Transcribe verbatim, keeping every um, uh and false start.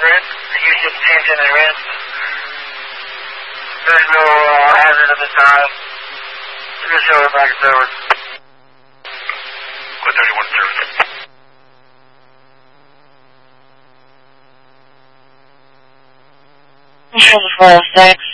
red. You should change in the red. There's no uh, hazard at this time. Just show it back and forward. one thirty-one service. four oh six.